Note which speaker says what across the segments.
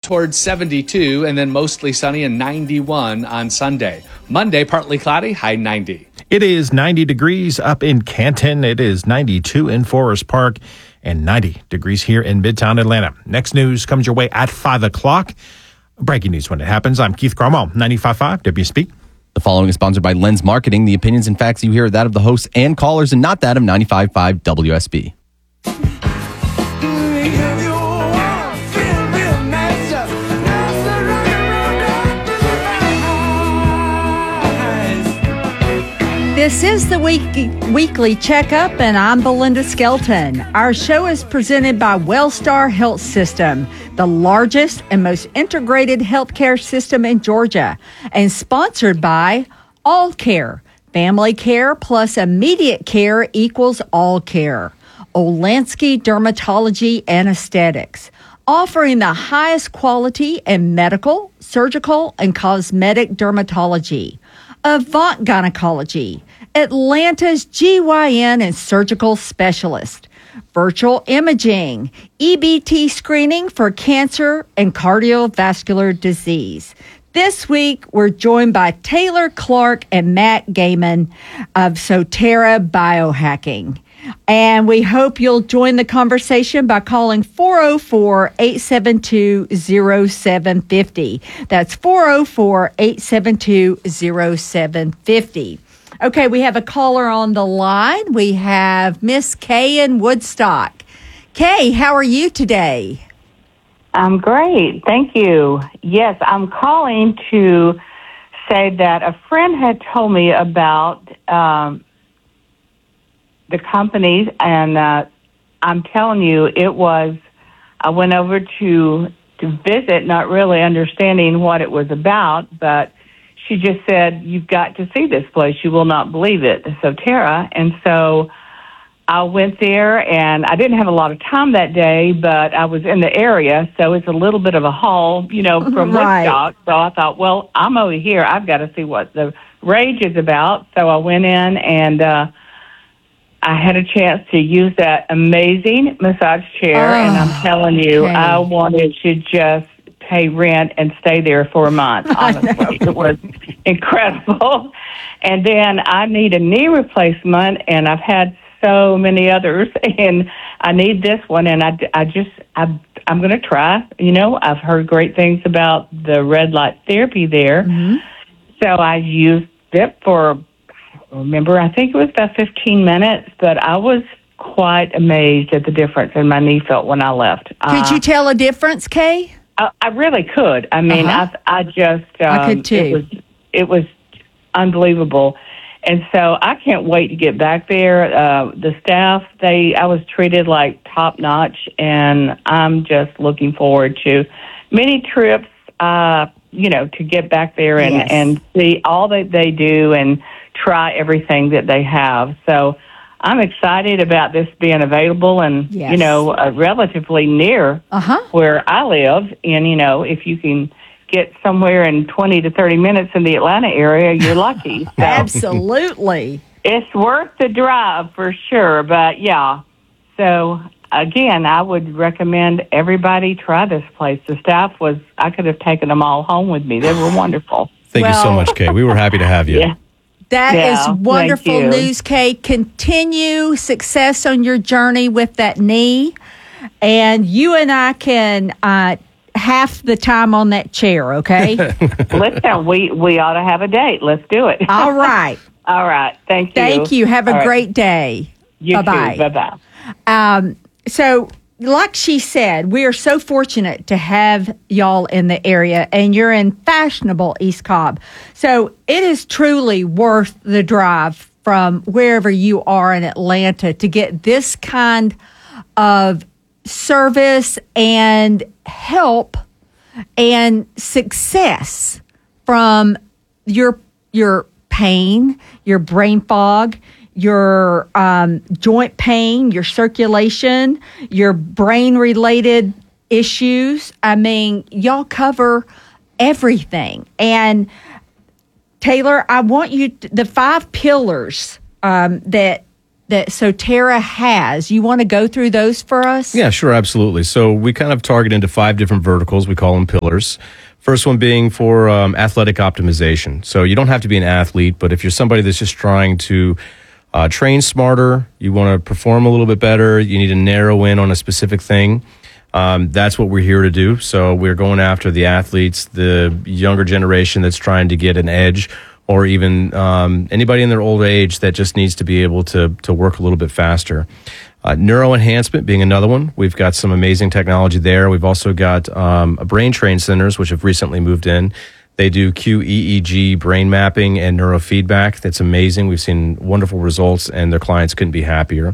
Speaker 1: towards 72, and then mostly sunny and 91 on Sunday. Monday, partly cloudy, high 90.
Speaker 2: It is 90 degrees up in Canton. It is 92 in Forest Park and 90 degrees here in Midtown Atlanta. Next news comes your way at 5 o'clock. Breaking news when it happens. I'm Keith Cromwell, 95.5 WSB.
Speaker 3: The following is sponsored by Lens Marketing. The opinions and facts you hear are that of the hosts and callers and not that of 95.5 WSB.
Speaker 4: This is the weekly checkup, and I'm Belinda Skelton. Our show is presented by Wellstar Health System, the largest and most integrated healthcare system in Georgia, and sponsored by All Care. Family care plus immediate care equals all care. Olansky Dermatology and Aesthetics, offering the highest quality in medical, surgical, and cosmetic dermatology. Avant Gynecology, Atlanta's GYN and surgical specialist. Virtual imaging, EBT screening for cancer and cardiovascular disease. This week, we're joined by Taylor Clark and Matt Gaiman of Sotera Biohacking. And we hope you'll join the conversation by calling 404-872-0750. That's 404-872-0750. Okay, we have a caller on the line. We have Miss Kay in Woodstock. Kay, how are you today?
Speaker 5: I'm great. Thank you. Yes, I'm calling to say that a friend had told me about the companies, and I'm telling you, I went over to visit, not really understanding what it was about, but she just said, you've got to see this place. You will not believe it, the Sotera. And so I went there, and I didn't have a lot of time that day, but I was in the area, so it's a little bit of a haul, from Woodstock. So I thought, well, I'm over here. I've got to see what the rage is about. So I went in, and I had a chance to use that amazing massage chair, and I'm telling you, okay. I wanted to just pay rent and stay there for a month, honestly. It was incredible. And then I need a knee replacement, and I've had so many others, and I need this one, and I'm going to try. I've heard great things about the red light therapy there. Mm-hmm. So I used it for, I think it was about 15 minutes, but I was quite amazed at the difference in my knee felt when I left.
Speaker 4: Could you tell a difference, Kay?
Speaker 5: I really could. I mean, I
Speaker 4: could too.
Speaker 5: It was unbelievable. And so I can't wait to get back there. The staff, I was treated like top notch, and I'm just looking forward to many trips, to get back there and see all that they do and try everything that they have. So I'm excited about this being available and, relatively near where I live. And, if you can get somewhere in 20 to 30 minutes in the Atlanta area, you're lucky. So
Speaker 4: absolutely.
Speaker 5: It's worth the drive for sure. But, yeah. So, again, I would recommend everybody try this place. The staff I could have taken them all home with me. They were wonderful.
Speaker 2: Thank you so much, Kay. We were happy to have you.
Speaker 5: Yeah.
Speaker 4: That is wonderful news, Kay. Continue success on your journey with that knee. And you and I can half the time on that chair, okay?
Speaker 5: Listen, we ought to have a date. Let's do it.
Speaker 4: All right.
Speaker 5: All right. Thank you.
Speaker 4: Thank you. Have a great day.
Speaker 5: You
Speaker 4: Bye-bye.
Speaker 5: Too. Bye-bye.
Speaker 4: So, like she said, we are so fortunate to have y'all in the area, and you're in fashionable East Cobb. So it is truly worth the drive from wherever you are in Atlanta to get this kind of service and help and success from your pain, your brain fog, your joint pain, your circulation, your brain-related issues. I mean, y'all cover everything. And Taylor, I want you the 5 pillars that that Sotera has. You want to go through those for us?
Speaker 6: Yeah, sure, absolutely. So we kind of target into 5 different verticals. We call them pillars. First one being for athletic optimization. So you don't have to be an athlete, but if you're somebody that's just trying to train smarter, you want to perform a little bit better, you need to narrow in on a specific thing, that's what we're here to do. So we're going after the athletes, the younger generation that's trying to get an edge, or even anybody in their older age that just needs to be able to work a little bit faster. Neuro enhancement being another one. We've got some amazing technology there. We've also got brain train centers, which have recently moved in. They do QEEG brain mapping and neurofeedback. That's amazing. We've seen wonderful results, and their clients couldn't be happier.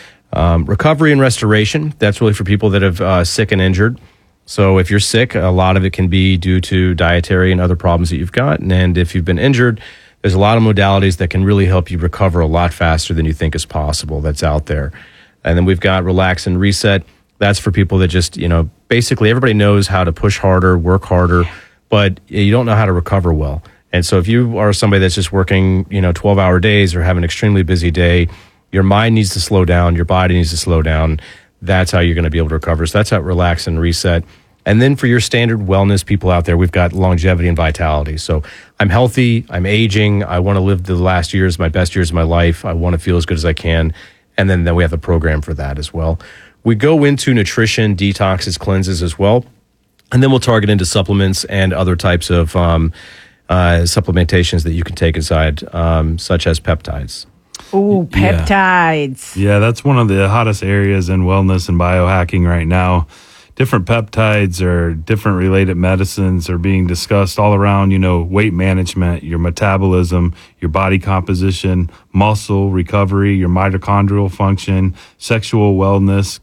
Speaker 6: Recovery and restoration. That's really for people that have sick and injured. So if you're sick, a lot of it can be due to dietary and other problems that you've got. And if you've been injured, there's a lot of modalities that can really help you recover a lot faster than you think is possible that's out there. And then we've got relax and reset. That's for people that just, basically everybody knows how to push harder, work harder, but you don't know how to recover well. And so if you are somebody that's just working, 12-hour days or have an extremely busy day, your mind needs to slow down, your body needs to slow down. That's how you're going to be able to recover. So that's how relax and reset. And then for your standard wellness people out there, we've got longevity and vitality. So I'm healthy, I'm aging, I want to live the last years, my best years of my life. I want to feel as good as I can. And then we have a program for that as well. We go into nutrition, detoxes, cleanses as well. And then we'll target into supplements and other types of supplementations that you can take inside, such as peptides.
Speaker 4: Ooh, peptides.
Speaker 7: Yeah, that's one of the hottest areas in wellness and biohacking right now. Different peptides or different related medicines are being discussed all around, weight management, your metabolism, your body composition, muscle recovery, your mitochondrial function, sexual wellness,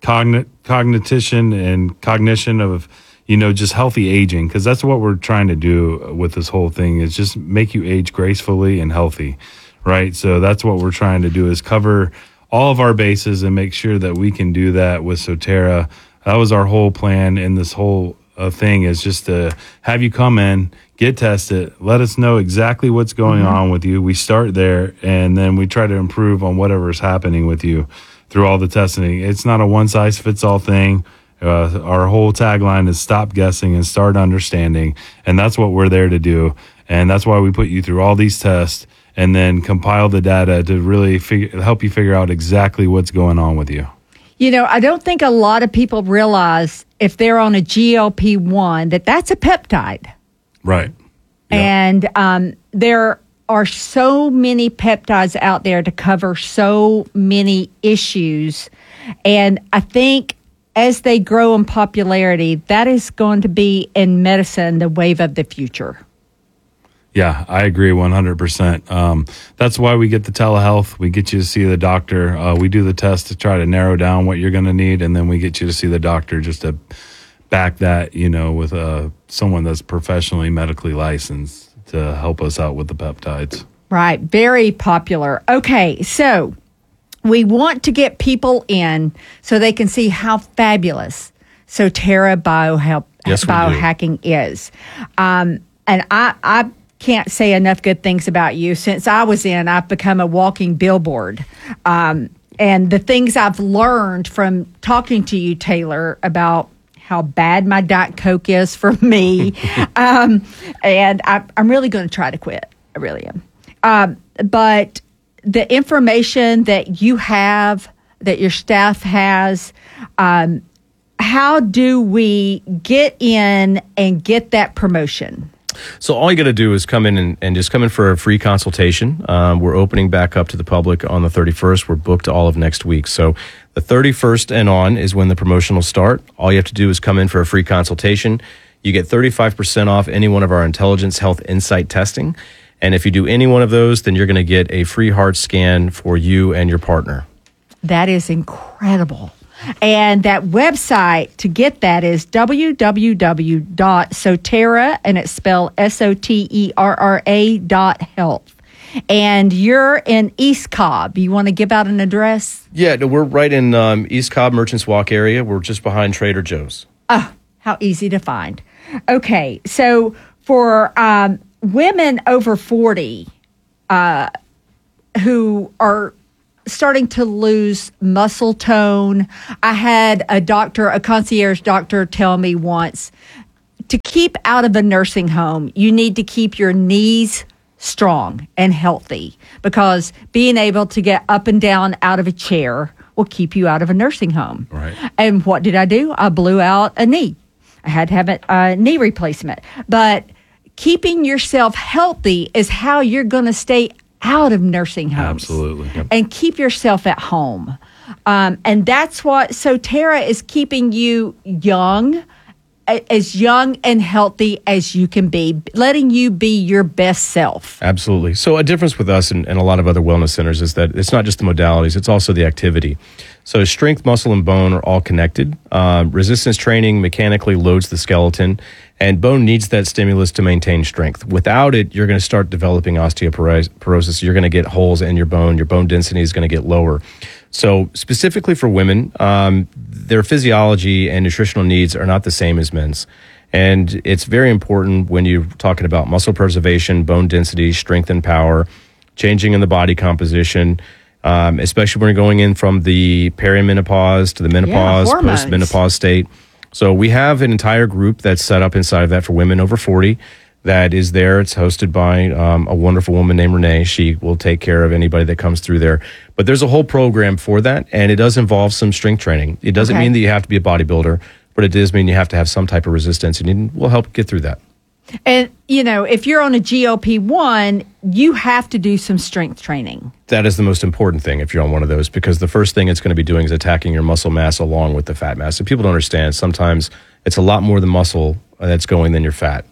Speaker 7: cognition and cognition of, just healthy aging. Because that's what we're trying to do with this whole thing, is just make you age gracefully and healthy, right? So that's what we're trying to do, is cover all of our bases and make sure that we can do that with Sotera. That was our whole plan in this whole thing, is just to have you come in, get tested, let us know exactly what's going on with you. We start there, and then we try to improve on whatever's happening with you through all the testing. It's not a one-size-fits-all thing. Our whole tagline is stop guessing and start understanding, and that's what we're there to do. And that's why we put you through all these tests and then compile the data to really help you figure out exactly what's going on with you.
Speaker 4: I don't think a lot of people realize if they're on a GLP-1 that's a peptide.
Speaker 7: Right.
Speaker 4: Yeah. And there are so many peptides out there to cover so many issues. And I think as they grow in popularity, that is going to be in medicine the wave of the future.
Speaker 7: Yeah, I agree 100%. That's why we get the telehealth. We get you to see the doctor. We do the test to try to narrow down what you're going to need, and then we get you to see the doctor just to back that, with someone that's professionally medically licensed to help us out with the peptides.
Speaker 4: Right. Very popular. Okay, so we want to get people in so they can see how fabulous Sotera biohacking is. And I can't say enough good things about you. Since I was in, I've become a walking billboard. And the things I've learned from talking to you, Taylor, about how bad my Diet Coke is for me. And I'm really going to try to quit. I really am. But the information that you have, that your staff has, how do we get in and get that promotion?
Speaker 6: So all you got to do is come in and just come in for a free consultation. We're opening back up to the public on the 31st. We're booked all of next week. So the 31st and on is when the promotion will start. All you have to do is come in for a free consultation. You get 35% off any one of our Intelligence Health Insight testing. And if you do any one of those, then you're going to get a free heart scan for you and your partner.
Speaker 4: That is incredible. And that website to get that is www.sotera, and it's spelled SOTERRA.health. And you're in East Cobb. You want to give out an address?
Speaker 6: Yeah, no, we're right in East Cobb Merchants Walk area. We're just behind Trader Joe's.
Speaker 4: Oh, how easy to find. Okay, so for women over 40 who are starting to lose muscle tone. I had a concierge doctor tell me once, to keep out of a nursing home, you need to keep your knees strong and healthy, because being able to get up and down out of a chair will keep you out of a nursing home.
Speaker 7: Right.
Speaker 4: And what did I do? I blew out a knee. I had to have a knee replacement. But keeping yourself healthy is how you're going to stay out of nursing homes.
Speaker 7: Absolutely. Yep.
Speaker 4: And keep yourself at home. And that's what soTerra is, keeping you young, as young and healthy as you can be, letting you be your best self.
Speaker 6: Absolutely. So a difference with us and a lot of other wellness centers is that it's not just the modalities, it's also the activity. So strength, muscle, and bone are all connected. Resistance training mechanically loads the skeleton, and bone needs that stimulus to maintain strength. Without it, you're going to start developing osteoporosis. You're going to get holes in your bone density is going to get lower. So specifically for women, their physiology and nutritional needs are not the same as men's. And it's very important when you're talking about muscle preservation, bone density, strength and power, changing in the body composition, especially when you're going in from the perimenopause to the menopause, post-menopause state. So we have an entire group that's set up inside of that for women over 40 that is there. It's hosted by a wonderful woman named Renee. She will take care of anybody that comes through there. But there's a whole program for that, and it does involve some strength training. It doesn't mean that you have to be a bodybuilder, but it does mean you have to have some type of resistance, and we'll help get through that.
Speaker 4: And, if you're on a GLP-1, you have to do some strength training.
Speaker 6: That is the most important thing if you're on one of those, because the first thing it's going to be doing is attacking your muscle mass along with the fat mass. And people don't understand, sometimes it's a lot more the muscle that's going than your fat.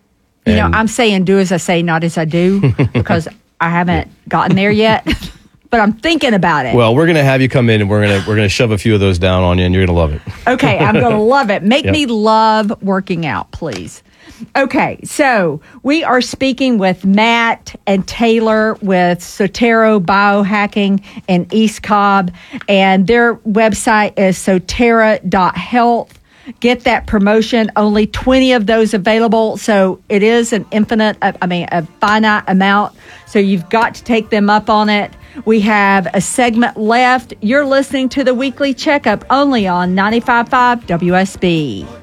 Speaker 4: I'm saying do as I say, not as I do, because I haven't gotten there yet, but I'm thinking about it.
Speaker 6: Well, we're going to have you come in, and we're going to shove a few of those down on you, and you're going to love it.
Speaker 4: Okay, I'm going to love it. Make me love working out, please. Okay, so we are speaking with Matt and Taylor with soTerra Biohacking in East Cobb, and their website is soterra.health. Get that promotion. Only 20 of those available. So it is a finite amount. So you've got to take them up on it. We have a segment left. You're listening to the Weekly Checkup only on 95.5 WSB.